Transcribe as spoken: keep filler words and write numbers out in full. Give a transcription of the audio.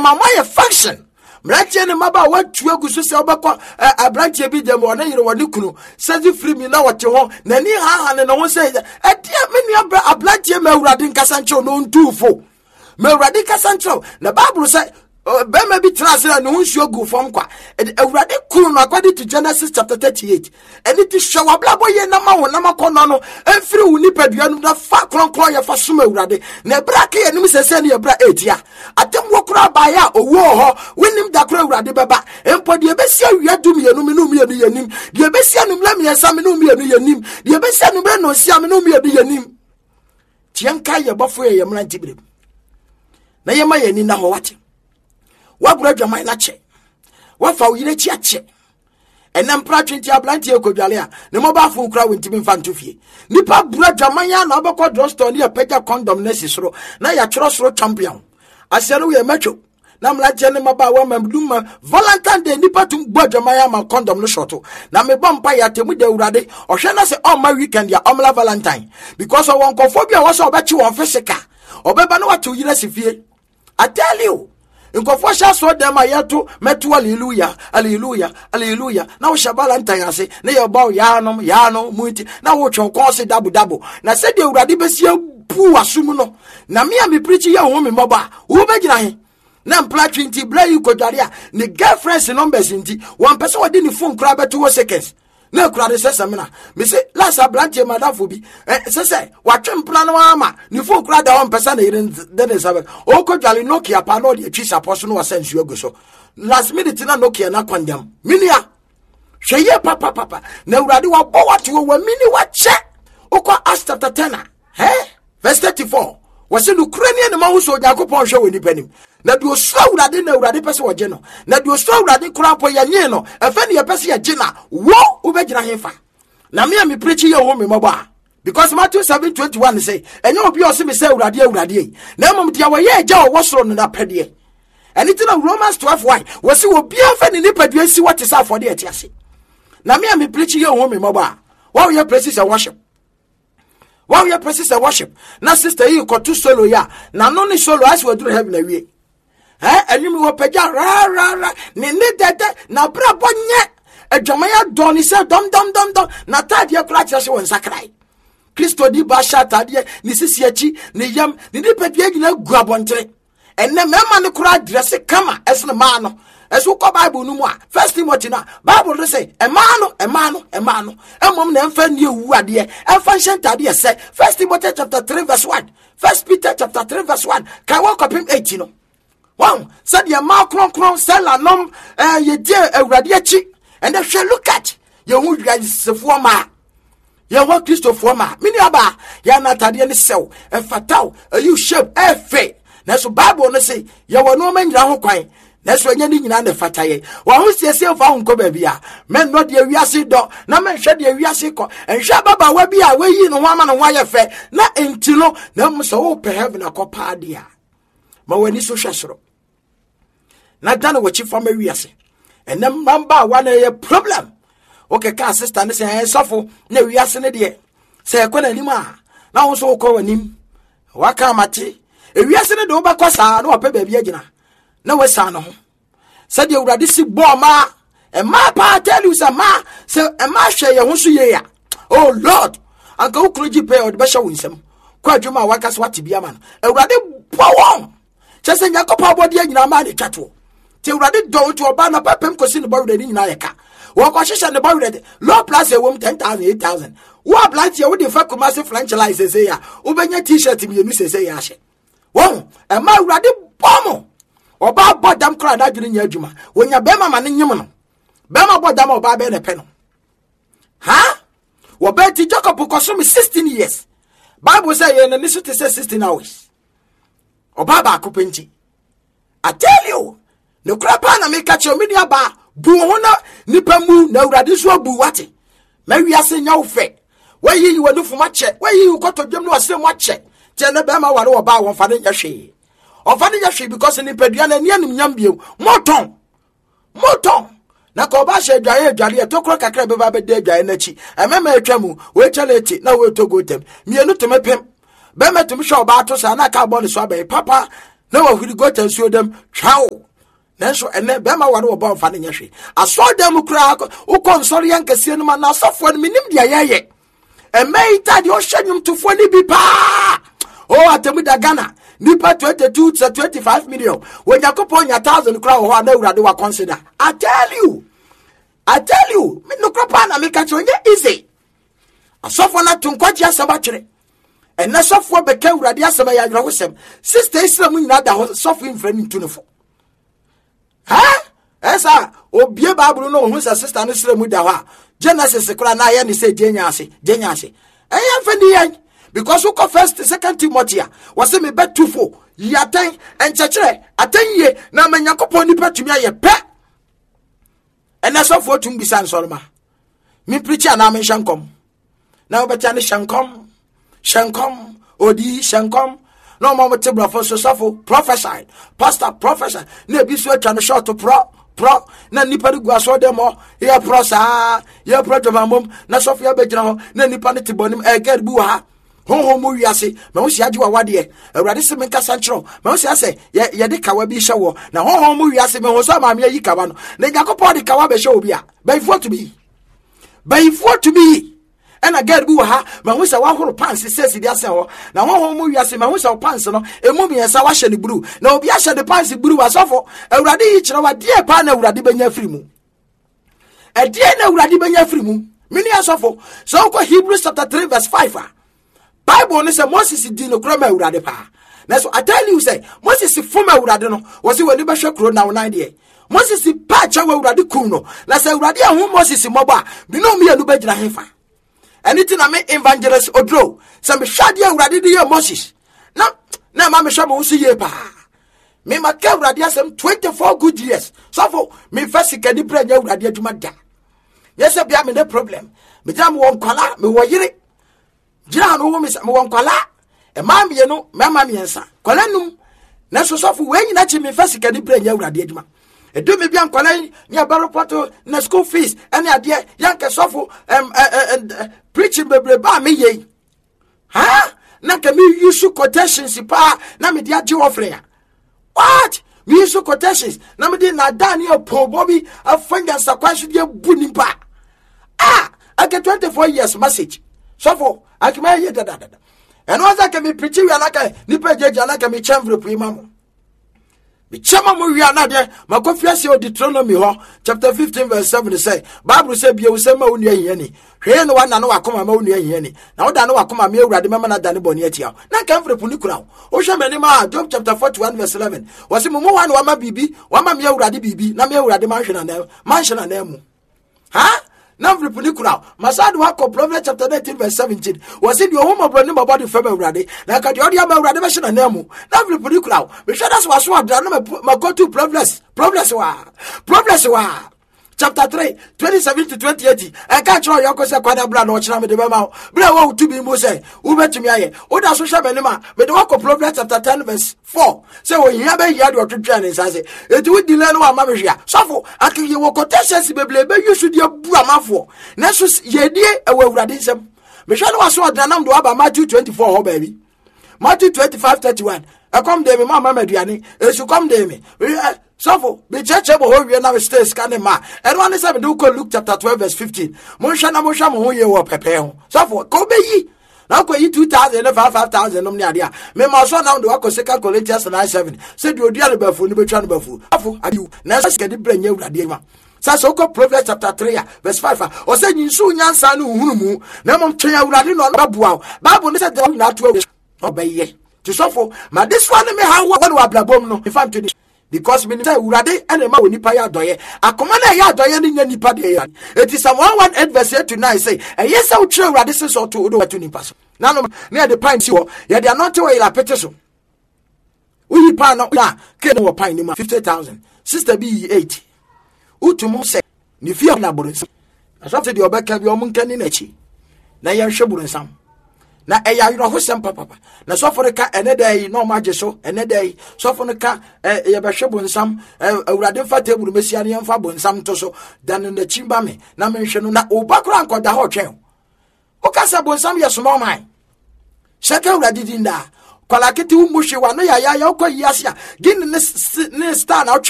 ama my function. Mranche ne maba watu agusu se obekọ abranche bi dem wona yire woni kunu sazi free me na wote ho na ni ha ha ne no se e dia me ni abranche ma urade nkasa nche no ntufo ma urade kasa nche na bible say be ma bi transfer no nsuo gu fom kwa urade kunu no according to Genesis chapter thirty-eight and it is show ablabo ye na ma ho na makono no emfiri wu nipadua no da fa kronkron ye fa soma urade na brake ye nim sese ne bra etia atem wokura baya owo ho wenim da kura urade beba empo de besia wia dum ye no me no me ye nim de besia no mla me yesa me no me ye nim de besia no bre no sia me no me ye nim tienka ye bofo ye mra ntibire na ye ma ye ni na ho wate wabura dwaman na che wafa uyire chi ache enam pra twenty ablanti ekodwale a ne mobile phone kra wentimi mfa ntofie nipa bura dwaman ya na obekọ drugstore ne pega condom na sisoro na ya choro soro champion asere we macho na mlaje ne maba wa mamduma Valentine Day nipa tum gbo dwaman ya ma condom no shoto na me bompa ya temu de urade ohwe na se on my weekend ya omla Valentine because of one confobia was obechi won physical obeba no watu yire sifie. I tell you nkofo sha so dem ayeto metu hallelujah hallelujah hallelujah na wo shabala ntayase na ye bawo yanom yano muti na wo twon konse dabu dabu na se de urade besia pu asum no na me am preach ye ho me moba wo begina he na mpla twenty bla yi kodware a ne girlfriends numbers nti one person wodi ni phone kra beto seconds na kura de sesa mena me say last ablantie madafo bi eh sese watwe mpla no ama ni fo kura da one person na yire de de sabe o ko dwale Nokia pa no de twi support no wasan su ago so last minute na Nokia na kwandam minia hweye papa papa na urade wa bo wate wo mini wa che okọ Acts chapter ten eh verse thirty-four wase no Ukrainian na ma wo so Yakobon hwe woni panim na do so urade na urade pese wo je no na do so urade kura po ya nye no efe ne ye pese ya je na wo ubegina hefa na me am preach ye ho me moba because Matthew seven twenty-one say enye obi o se me say urade urade na mom dia wo ye ja wo soro no na pede anything in Romans twelve why wase obi afa ne nipadua si what is afode eti ase na me am preach ye ho me moba wo ye praises and worship. While you praises and worship, na sister you got two solo ya. Na no ni solo as we do heaven away. Eh, and you will pay ra ra ra. Ni ni dede na bra bonye. E jamaya doni se dom dom dom dom. Na tadia kurachi se won sakrai. Kristo di basha tadia ni sisi echi ni yam ni ni pedie gina guabontre. Enne mema ni kura dress kama esne mano. Esu ko Bible no mu a First Timothy na Bible say e mano e mano e mano emom na emfa nie wu ade emfa hyentade say First Timothy chapter three verse one First Peter chapter three verse one kai wo kopim eighteen no wow said ye ma kron kron sella nom eh ye die awurade achi and if you look at ye hu wiasefo ma ye ho Christopher ma mini aba ya na tade ne sew e fataw you shape e fe na so Bible no say ye wo no ma nyira ho kwan na so nya ni nyina ne fataye wa ho siesie fa ho nko ba bia men no de wiase do na men hwe de wiase ko enhwe baba wa bia wa yi no ho ama no ho aye na entilo na mo so wo pe heaven akopa dia ma wani so hwesoro na dan wo chi fama wiase enem mamba wa na ye problem okay ka sister ne say sofo na wiase ne de say ko na nim a na ho so ko wanim wa ka mate e wiase ne de wo ba kosa na wo pe ba bia gina na wesa no ho said the urade si bo ma e ma pa tell you some ma say e ma hwe ye ho so ye ya oh Lord anka ukroji pe od be sha winsem kwa dwuma waka so wate bia ma no urade bo won chese nyakopa bodi anyina ma ne twato te urade do to oba na papem kosi ne bawre ni nyina ye ka wo ko hwehwe ne bawre low plus e wom ten thousand eight thousand wo plant ye wo de fa commercial franchise say ya wo benya t-shirt mi enu say ya hye won e ma urade bomo oba bodam kra na dwene nya adwuma wonya bema ma ne nyem no bema bodam oba be ne pe no ha wo be ti Jacob koso me sixteen years Bible say ye na ni so te say sixteen hours oba ba akopenti I tell you no krapa na me catch me dia ba bu ho na nipa mu na urade so bu wate ma wiase nya wo fe wayi yi wanu fuma che wayi yi koto dwem no asem wa che te na bema ware oba won fa ne nya hwe ofani ya hwe because ni pedua na ni anim nyambie moton moton na ko ba hwe dwaye adware to kro kakra be ba be de adwaye na chi emema atwamu we chaleti na we to go tem mienu to mepem be metum hwe oba to sa na ka bo ne so abai papa na wa huri gota nsuo dem twa wo nanso ene be ma ware wo ba mfa ne nyehwe aso dem kura ukọ nsori yankase no ma na asofo no minim dia yeye emeita de o hyenyum tofo ni bi pa o atemu da Ghana nipa twenty-two to twenty-five million when yakopon ya one thousand kura ho na urade wa consider. I tell you I tell you me no kropa na me ka che onye easy asofo na tunkwaji asaba kire ene sofo be ka urade asaba ya yero hosem sister Islam nyina da sofo infra ni tunofo ha esa obie Bible no hu sa sister no Islam da ho Genesis kura na ya ni say jenya ase jenya ase eya fa ni yan because who first second Timothy was me bet two four yaten and chechere atenye na manyakopon ni patumi aye pe ena so for tum bisan solma me preacher na me shankom na obeta ne shankom shankom odi shankom no mo tebra for so so prophesy pastor prophesy na bi so atwa no short pro pro na nipa de guaso dem o ya pro sa ya pro tomamom na so for ya begira ho na nipa ne tibonim e gad bu ha honhom mu wiase ma wo sia agwa wade awurade se menka sanchro ma wo sia se ye ye de kawa bi hye wo na honhom mu wiase me ho so ma me yi kawa no na yakopɔ de kawa be hye obi a by for to be by for to be and a girl bu ha ma wo sia wa horo pants se se dia se ho na honhom mu wiase ma wo sia pants no emu mi ensa wa hye ne buru na obi a hye de pants buru wa sofo awurade yi kire wa die pa na awurade benya firi mu e die na awurade benya firi mu mini asofo so ko Hebrews chapter three verse five ah Bible ne say Moses di no kro ma awurade pa na so I tell you say Moses fom awurade no wo se wani be hwe kro na wona de Moses pa cha wa awurade kum no na say awurade ahu Moses moba bi no me anu be gira hefa anything na me evangelist odro say me hwade awurade de ye Moses na na ma me hwe mo so ye pa me ma ka awurade asem twenty-four good years so for me first kadi branya awurade aduma da yes bia me the problem me jam won kwala me wo yire Jira no wo me won kwala e ma me no me ma me ensa kwala num na so sofo we nyina chi me first kadi branya awurade aduma e do me bia kwala ni abaropoto na school fees ene ade yanke sofo em preaching bebre ba me ye ha na ka me use quotations pa na me dia je offering what me use quotations na me dey na Daniel po bobi afanga sakwashi dia buni pa ah I get twenty-four years message sofo akima ye da da da and once I can be preaching we anaka nipa jeje anaka me chamvre po imam me chama mo wi anade makofia se Deuteronomy ho chapter fifteen verse seven say Bible say bia we say ma wonu ahia ni hwe ne wana no wakoma ma wonu ahia ni na woda no wakoma me awurade mema na da ne boni atia na kamvre po ni kura o hwe me ni ma Job chapter forty-one verse eleven wase mo mo wana wa ma bibi wa ma me awurade bibi na me awurade ma hwe na na ma hwe na na mu ha na mfripuni kura masadu wako Proverbs chapter nineteen verse seventeen wasi di owo mabro ni mabodi fema awurade na ka di odi ama awurade be hye na namu na mfripuni kura be hwe das waso adra na ma go to Proverbs Proverbs wa Proverbs wa chapter three twenty-seven to twenty-eight e ka chiro yoko se kwada bra na o chira me de be ma bra wo to be mo se wo betumi aye wo da so hwe benima me de wako Proverbs chapter ten verse four say wo hia be hia de otwetwa ne nsanse eti wo dile no wa ma me hwea sofo akiye wo quotations beble be yusu de bu amafo na so ye die e wo awurade nsem me hwe no waso odranam do aba Matthew twenty-four ho baby Matthew twenty-five thirty-one e come de me mama maduane e su come de me sofo be cheche bo ho wie na we stay scan ma and one say me do ko Luke chapter twelve verse fifteen mo hwe na mo hwa mo ho ye wo pepe ho sofo ko be yi na ko yi two thousand and five thousand nom ne ade a me ma so na do ko Second Corinthians nine seven say do odua le bafu ni betwa no bafu afo adiu na so skedi branya awurade ma sa so ko Proverbs chapter three verse five o say nyinsu nyansa no hunu mu na mo twen awurade no baboa Bible ne say do na to obeye to sofo ma this one me how one wa blabom no if I'm to because me say urade ene ma woni pa ya doye akoma na ya doye ni nya nipa de ya it is one eighteen verse eight to nine say e yesa wo tire urade se so to do watu nipa so na no na the pine si wo ya de not we la pete so uyi pa no ya ke no pine ni ma fifty thousand sister be eighty utumu se ni fia na borensa asafte de obeka bi omunka ni na chi na ya hwe borensa na eya yiro hosem papa na sofo ka enedai no maje so enedai sofo ka e be hwe bonsam awurade fa table mesia ne mfa bonsam to so dan na chimba me na menhwe no na obakura ankoda ho twen o ka sa bonsam ye small man shaka awurade dinda kwala kete wo muhwe wa no ya ya ya okọ yi ase a gini ne ne star na